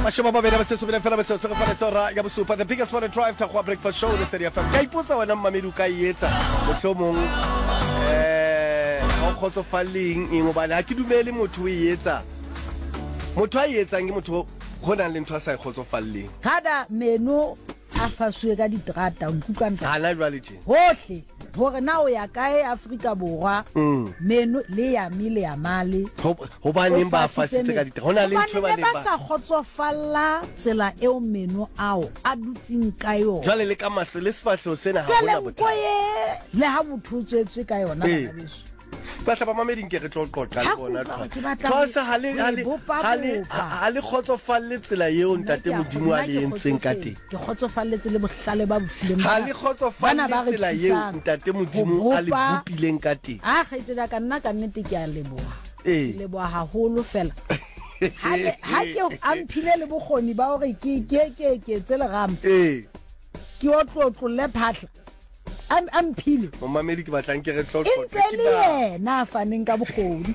Mashaba bena ba setso bena fela ba setso ga fela tsora ya bosupa the biggest morning drive ta go breakfast show le Seria FM ka ipotsa wena mmamedu ka yetsa mohlomong go khotsofaleng eng bana ke dumele motho o yetsa motho a yetsang ke motho go nang le ntho a sa khotsofaleng kada meno a faswe ka diterata o nkutlwanta hana jwale tjena hohle hore na o ya kae Afrika Borwa meno le ya mile ya male ho ba neng ba fasitse ka diterata hona le ntho ba le ba sa khotsofalla tsela eo meno ao a dutseng ka yona jwale le ka mahlo le sefahleho sena ha hona bothata le ha bothutswetse ka yona bana beso batla ba mameding ke re tlo qoqa le bona tlosa ha le khotsofalle tsela eo ntate modimo a le entseng ka teng ke khotsofalletse le bohlale ba bofileng ha le khotsofalle tsela eo ntate modimo a le bopileng ka teng a kgaitsela ka nna ka nnete ke a leboha leboha haholo fela ha ke amphile le bokgoni ba hore ke tsele rampa ke o tlotlolle phahla amphile mamedi ke batlang ke re tlotlo ke le na faneng ka bokgoni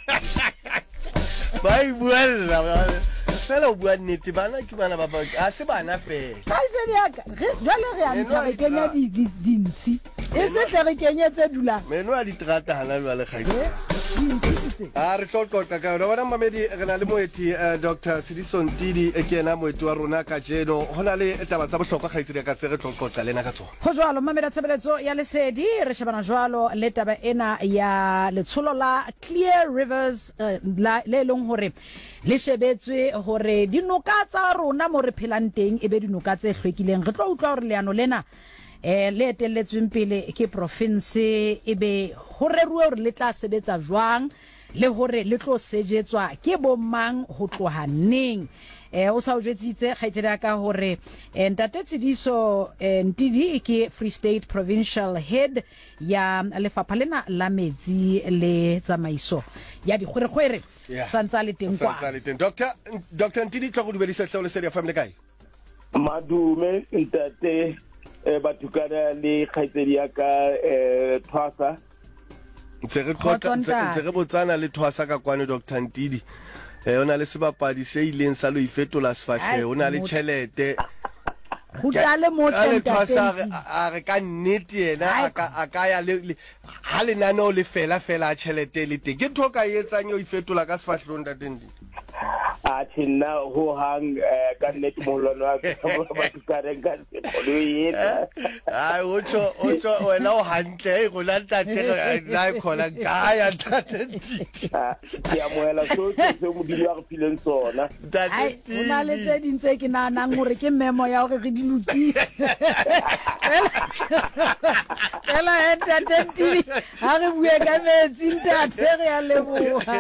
bai buella fela o bua nnete bana ke bana ba a se bana fela ka tsene ya ka jwale re a ntsha re kenya dintsi e se tle re kenye tse dula meno a diterata hana jwale kgaitse a re tlotloqa ka yona bona mamedi re na le moeti Dr. Tsidiso Ntidi ke ena moeti wa rona ka jeno hona le taba tsa bohlokwa kgaitsedi ka tse re tlotloqa lena ka tsona go jwalo mamedi tshebeletso ya lesedi re shebana jwalo le taba ena ya letsholo la Clear Rivers le leng hore le shebetswe hore dinoka tsa rona mo re phelang teng e be dinoka tse hlwekileng re tlo utlwa hore leano lena le etelletsweng pele ke province e be ho reruwe hore le tla sebetsa jwang le hore le tlo sejetswa ke bomang ho tloha neng o sa o jetsitse kgaitsela ka hore ntate Tsidiso Ntidi ke Free State Provincial Head ya lefapha lena la metsi le tsamaiso ya dikgwerekgwere santsa le teng kwa Dr. Ntidi tlo go dumedisa tlhaolo Seria FM le kae madume ntate batukana le kgaitsedi ya ka Thwasa ntse re botsana le Thwasa ka kwane Dr. Ntidi ona le sebapadi se ileng sa lo ifetola sefahlehe ona le tjhelete go tla mo Thwasa a re ka nnete yena a ka ya le ha le nano le fela a tjhelete le teng ke thoka etsang yo ifetola ka sefahlong ntate a tshina ho hang ka nnete molwana wa ba tsareng ka sekolo yena ai ocho wena o hantle go la ntate la khola kaya ntate ya moela so se mo dilo a fileng sona ai una le tse dintse ke nana ngore ke memo ya hore re di lokise ela ntate ha re bue ka metsi ntate re ya leboha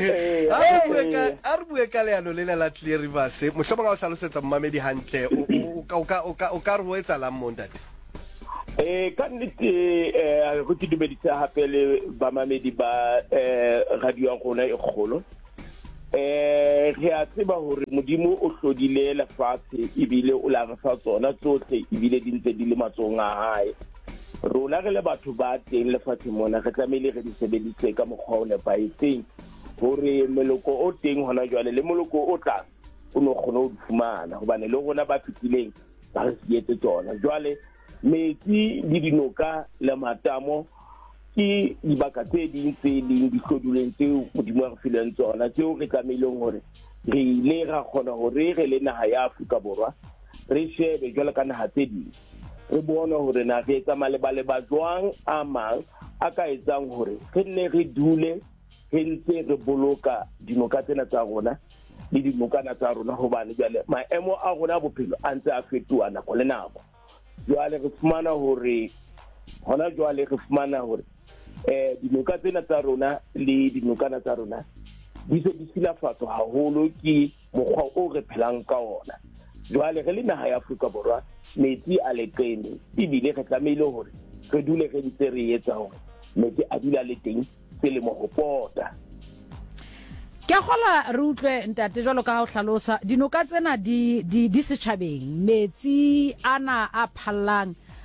a re bue ka leano lena la Clear Rivers mohlomong ga o hlalosetsa mmamedi hantle o ka re ho etsa la montate ka nnete go ke dumedisa hape le bamamedi ba radio ya rona e kgolo re a tseba hore modimo o hlodile lefatshe ebile o la re fa tsona tsohle ebile di ntse di le matsong a hae rona re le batho ba teng lefatshe mona re tlamehile re di sebedise ka mokgwa o nepahetseng hore meloko o teng hona jwale le moloko o tlang o no kgona ho fumana hobane le rona ba fitileng ba re sietse tsona jwale metsi le dinoka le matamo ke dibaka tse ding tse leng dihloduleng tseo modimo re fileng tsona tseo re tlameileng hore re ile ra kgona hore re le naha ya Afrika Borwa re shebe jwale ka naha tse ding re bona hore na re etsa maleba jwang a mang a ka etsang hore re nne re dule re ntse re boloka dinoka tsena tsa rona le dinokana tsa rona hobane jwale maemo a rona bophelo a ntse a fetoha nako le nako jwale re fumana hore hona jwale re fumana hore dinoka tsena tsa rona le dinokana tsa rona di se di silafatswa haholo ke mokgwa o re phelang ka ona jwale re le naha ya Afrika Borwa metsi a leqene ebile re tlamehile hore re dule re ntse re etsa hore metsi a dula le teng pele mo go pota ke gola re utlwe ntate jwalo ka ha o hlalosa dinoka tsena di setjhabeng metsi ana a phallang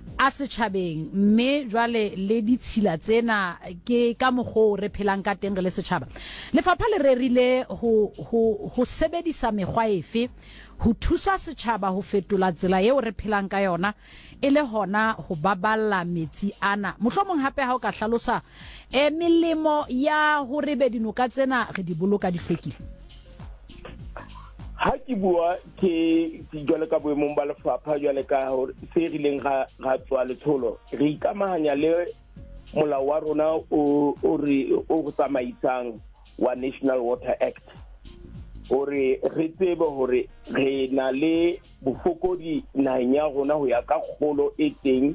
a setšhabeng mme jwale le ditshila tsena ke ka moggo re phelang ka teng re le setšhaba lefapha le rerile ho sebedisa mekgwa efe ho thusa setšhaba ho fetola tsela eo re phelang ka yona e le hona ho baballa metsi ana mohlomong hape ha o ka hlalosa melemo ya ho re be dinoka tsena re di boloka di hlwekile ha ke bua ke jwale ka boemong ba lefapha jwale ka se rileng ga tswa letsholo re ikamahanya le molao wa rona o tsamaisang wa National Water Act hore re tsebe hore re na le bofokodi naheng ya rona ho ya ka kgolo e teng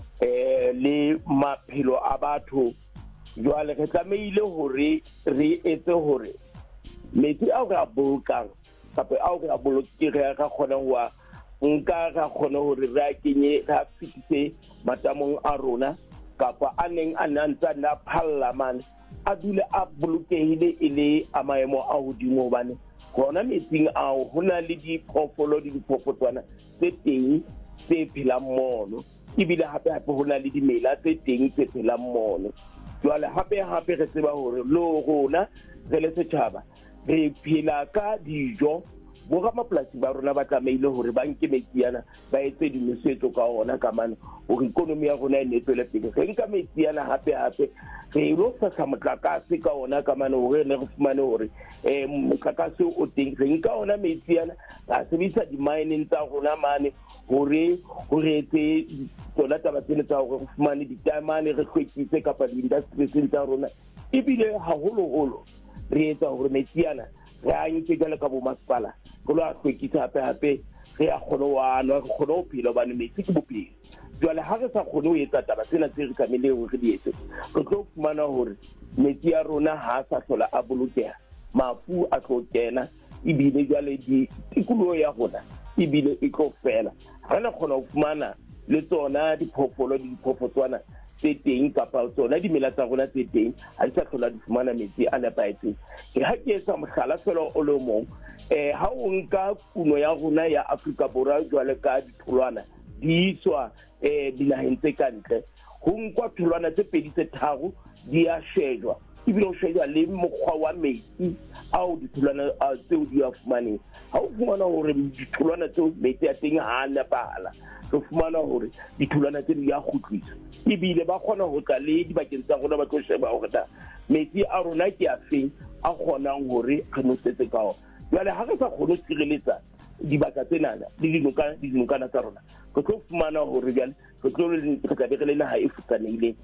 le maphelo a batho jwale re tlameile hore re etse hore metsi a re bolokang kapa a re bolokire ga khona wa nka ga khona hore re kenye ra fitise matamong a rona kapa aneng anantsa na phalla man a dule a bolokehile ile a maemo a hodimo bane gona metsing ao hona le diphoofolo di diphoofolo tse teng tse phelang mono ibile hape hona le dimela tse teng tse phelang mono jwale hape re tseba hore lo rona re le setjhaba re phela ka dijo bo ramapolasi ba rona ba tlameile hore ba nke metsi yana ba etse dinosetso ka ona ka mane hore ikonomi ya rona e netswele pele re nka metsi yana hape re lo sa motlakase ka ona ka mane hore ne re fumane hore motlakase o teng re nka ona metsi yana ra sebedisa di-mining tsa rona mane hore etse tsona taba tsena tsa hore re fumane ditamane re hlwekise kapa di-industries tsa rona ebile haholo re etsa hore metsi yana re a nke jalo ka bo masepala go lo a hlwekisa hape re a kgona wa no re kgona ho phela bane metsi ke bophelo jwale ha re sa kgone ho etsa taba tsena tse re tlameileng hore di etse re tlo fumana hore metsi ya rona ha sa hlola a bolokeha mafu a tlo kena ibile jwale tikoloho ya rona ibile e tlo fela ha re kgona ho fumana le tsona diphoofolo tse teng kapa tsona dimela tsa rona tse teng ha di sa hlola di fumana metsi a nepahetseng ke ha ke etsa mohlala fela o le mong ha o nka kuno ya rona ya Afrika Borwa jwale ka ditholwana di iswa dinaheng tse kantle ho nkwa tholwana tse pedi tse tharo di a shejwa ibile o shejwa le mokgwa wa metsi ao ditholwana tseo di a fumaneng ha o fumana hore ditholwana tseo metsi a teng ha a nepahala re fumana hore ditholwana tse di a kgutliswa ibile ba kgona ho tla le dibakeng tsa rona ba tlo sheba hore metsi a rona ke a feng a kgonang hore re nosetse ka ona jwale ha re sa kgone ho sireletsa dibaka tsenana le dinokana tsa rona re tlo fumana hore jwale re tla be re le naha e futsanehileng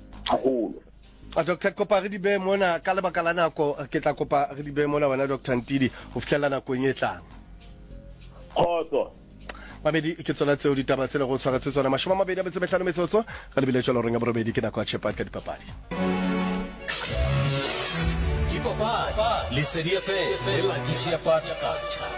haholo Dr. Kopa re di be mona ka lebaka la nako ke tla kopa re di be mona wena Dr. Ntidi ho fihlela nako e tlang khotso Mamedi ke tsona tseo ditaba tsena go tshwaretse tsona 25 metsotso re lebile jalo renga borobedi ke nako ya Shepherd ka dipapadi Dipapadi le CDFM la Shepherd culture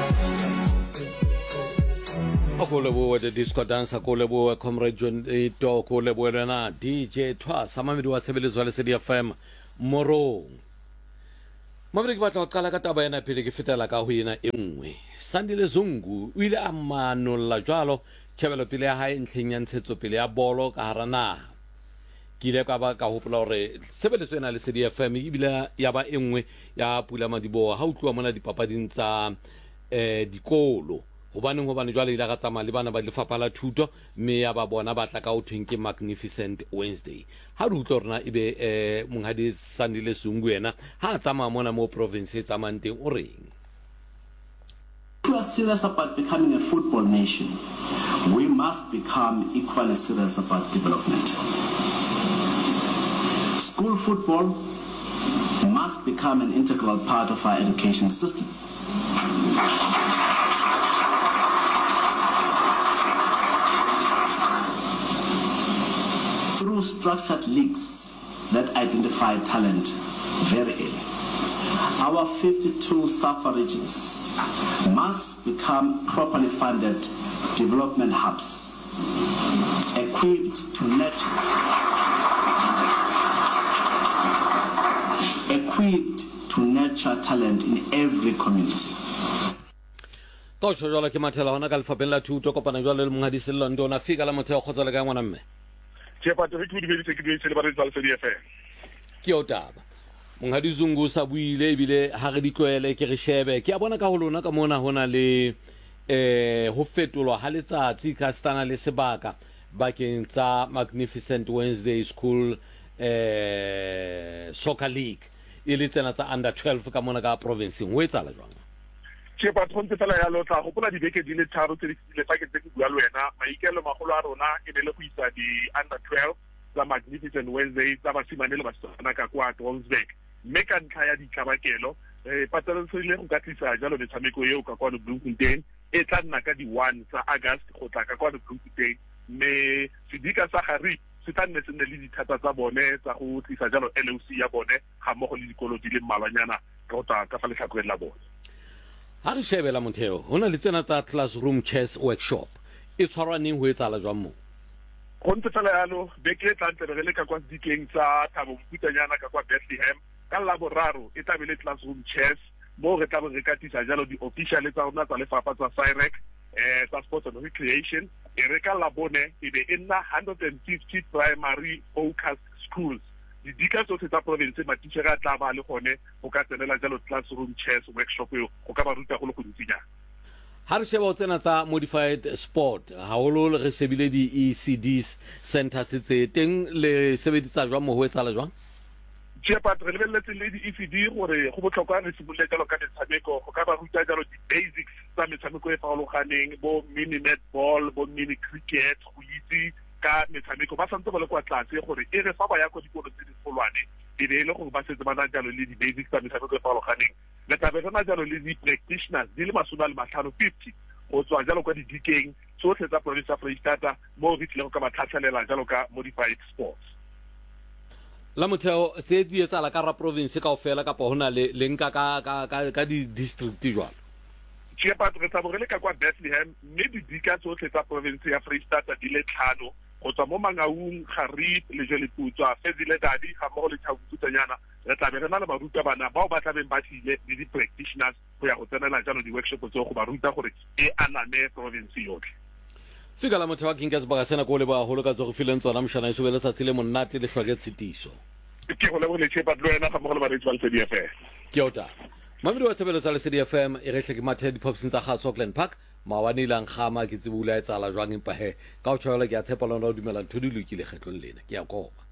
Akolebo the disco dancer kolebo comrade John to kolebo rena DJ Twa samamedi wa tsebelezo le CDFM Morong Mamedi ke batla go qala ka taba yana pele ke fetela ka ho ena engwe Sandile Zungu o ile a manolla jwalo tshebelo pele ya hae ntlheng ya ntshetso pele ya bolo ka hara naha ke ile ka ba ka hopola hore sebeletso ena le CDFM e bile ya ba engwe ya Pula Madiboha ha o tluwa mona dipapading tsa dikolo hobane jwale ile ga tsamaya le bana ba lefapha la thuto mme ya ba bona ba tla ka ho thweng ke Magnificent Wednesday ha re utlwa rona ebe monghadi Sandile Zungu yena ha tsamaya mona mo province e tsamayang teng o reng If we are serious about becoming a football nation, we must become equally serious about development. School football must become an integral part of our education system. Through structured leagues that identify talent very early. Our 52 SAFA regions must become properly funded development hubs, equipped to nurture talent in every community. ka o tsho jwalo ke mathela hona ka lefapeng la thuto kopana jwalo le mongadi sello ndo na fika la motheo kgotsa le ka ngwana mme Chepato re tshudi bedise ke ditse le ba re tsala se DFM ke o taba mongadi Zungu sa buile ebile ha re ditlwele ke re shebe ke a bona ka ho lona ka mona hona le ho fetolwa ha letsatsi ka stana le sebaka bakeng tsa Magnificent Wednesday School Soccer League ile tsena tsa under 12 ka mona ka provinceng ho etsala jwang Chepato ntse fela ya lotla go pula dibeke di le tharo tse di le pakeng tse ke bua le wena maikelo magolo a rona e ne le go isa di under 12 tsa Magnificent Wednesday tsa basimane le basetsana ka kwa Johannesburg mme ka ntlha ya ditlabakelo pataletsile go ka tlisa jalo metshameko eo ka kwa Bloemfontein e tla nna ka di 1 tsa August go tla ka kwa Bloemfontein mme sedika sa gari se tla nne se nne le dithata tsa bone tsa go tlisa jalo LOC ya bone ga mmogo le dikolo di le mmalwanyana ka go tla ka fa letlhakoreng la bone ha re shebela motheo hona le tsena tsa classroom chess workshop e tshwarwaneng ho etsala jwang mo go ntse fela yalo beke tla ntle re le ka kwa dikeng tsa Thabo Mofutanyana ka kwa Bethlehem ka laboraro e tla be le classroom chess mo re tla re katisa jalo di official tsa rona tsa lefapha tsa SIREC tsa sports and recreation e re ka labone e be e nna 150 primary focused schools di dika tsotlhe tsa province matitšhere a tla ba le gone go ka tsenela jalo classroom chess workshop eo go ka ba ruta go le go ntsinyana ha re sheba o tsena tsa modified sport haholo re shebile di-ECDs centers tse teng le sebedisa jwang mo ho etsala jwang Chepat re lebeletse le di-ECD gore go botlhokwa re simolole jalo ka metshameko go ka ba ruta jalo di-basics tsa metshameko e farologaneng bo mini netball bo mini cricket go itse ka metshameko ba santse ba le kwa tlase gore e re fa ba ya kwa dikolo tse di golwane e be e le gore ba setse ba na jalo le di-basics tsa metshameko e farologaneng le tlabe re na jalo le di-practitioners di le 50 go tswa jalo kwa didikeng tsotlhe tsa province ya Freistata mo re tlile go ka ba tlhatlhelela jalo ka modified sports la motheo tse di etsala ka ra province ka ofela kapa hona le nka ka di-district jwalo Chepat re tla re le ka kwa Bethlehem mme didika tsotlhe tsa province ya Freistata di le 5 go tswa mo Mangaung Gariep le Jeliputswa Fezile Dadi ga mmogo le Thabo Mofutanyana re tla be re na le barutabana bao ba tlabeng ba tlile le di-practitioners go ya go tsenela jalo di-workshop tseo go ba ruta gore e aname province yotlhe fika la motheo wa kinka sebaka sena ko le ba holo ka tso go fileng tsona moshana iso bele sa tsile monnate le hloke tshitiso ke go le bole Chepat le wena ga mmogo le ba retsi ba le DFM ke ota mamedi wa tshebeletso le CDFM e re hle ke mathe di-popsing tsa ga Auckland Park mawane ilang khama ke tsebula e tsala jwang empa he ka o tshwela ke a tshepa lona o dumela ntho di lokile kgetlong lena ke a kopa